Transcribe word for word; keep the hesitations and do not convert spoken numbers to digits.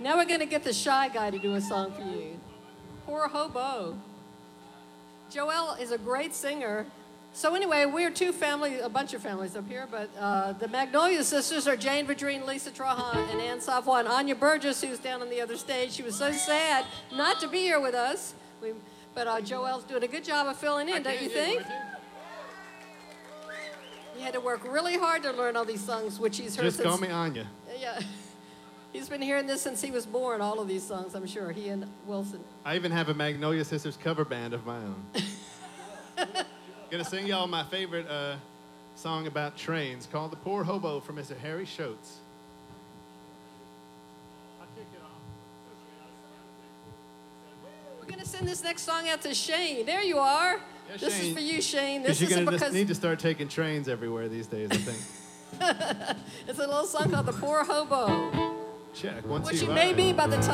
Now we're going to get the shy guy to do a song for you. Poor Hobo. Joel is a great singer. So anyway, we're two family, a bunch of families up here, but uh, the Magnolia Sisters are Jane Vadrine, Lisa Trahan, and Ann Savoy, and Anya Burgess, who's down on the other stage. She was so sad not to be here with us. We, but uh, Joel's doing a good job of filling in, don't you think? He had to work really hard to learn all these songs, which he's heard Just since... call me Anya. Yeah. He's been hearing this since he was born, all of these songs, I'm sure, he and Wilson. I even have a Magnolia Sisters cover band of my own. Gonna sing y'all my favorite uh, song about trains called The Poor Hobo from Mister Harry Schultz. We're gonna send this next song out to Shane. There you are. Yeah, this Shane, is for you, Shane. This you're is gonna because just need to start taking trains everywhere these days, I think. it's a little song called The Poor Hobo. Check, one, Which two, you may right. be by the time